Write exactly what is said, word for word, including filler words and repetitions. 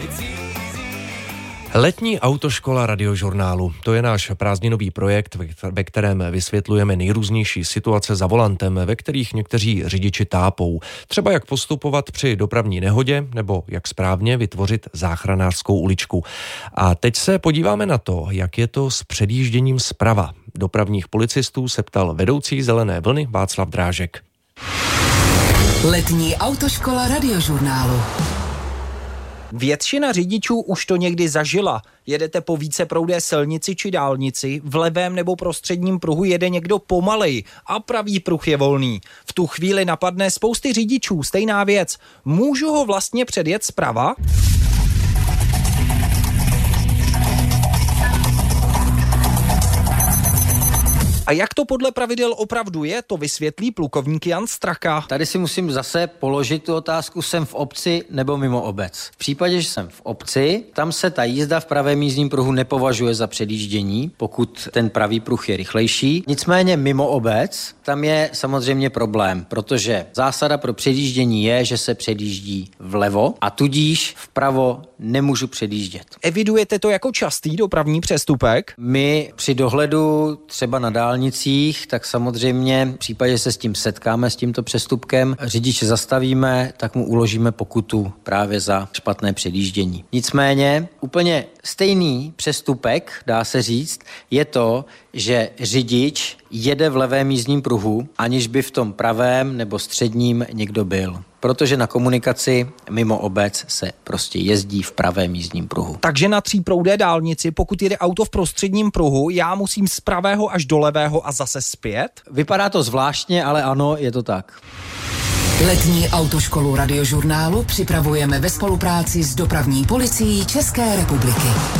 Letní autoškola Radiožurnálu. To je náš prázdninový projekt, ve kterém vysvětlujeme nejrůznější situace za volantem, ve kterých někteří řidiči tápou. Třeba jak postupovat při dopravní nehodě, nebo jak správně vytvořit záchranářskou uličku. A teď se podíváme na to, jak je to s předjížděním zprava. Dopravních policistů se ptal vedoucí Zelené vlny Václav Drážek. Letní autoškola Radiožurnálu. Většina řidičů už to někdy zažila. Jedete po víceproudé silnici či dálnici, v levém nebo prostředním pruhu jede někdo pomaleji a pravý pruh je volný. V tu chvíli napadne spousty řidičů stejná věc. Můžu ho vlastně předjet zprava? A jak to podle pravidel opravdu je, to vysvětlí plukovník Jan Straka. Tady si musím zase položit tu otázku, jsem v obci nebo mimo obec. V případě, že jsem v obci, tam se ta jízda v pravém jízdním pruhu nepovažuje za předjíždění, pokud ten pravý pruh je rychlejší. Nicméně mimo obec, tam je samozřejmě problém, protože zásada pro předjíždění je, že se předjíždí vlevo a tudíž vpravo nemůžu předjíždět. Evidujete to jako častý dopravní přestupek? My při dohledu třeba na dálnicích, tak samozřejmě v případě, že se s tím setkáme, s tímto přestupkem, řidiče zastavíme, tak mu uložíme pokutu právě za špatné předjíždění. Nicméně úplně stejný přestupek, dá se říct, je to, že řidič jede v levém jízdním pruhu, aniž by v tom pravém nebo středním někdo byl. Protože na komunikaci mimo obec se prostě jezdí v pravém jízdním pruhu. Takže na tříproudé dálnici, pokud jede auto v prostředním pruhu, já musím z pravého až do levého a zase zpět? Vypadá to zvláštně, ale ano, je to tak. Letní autoškolu Radiožurnálu připravujeme ve spolupráci s Dopravní policií České republiky.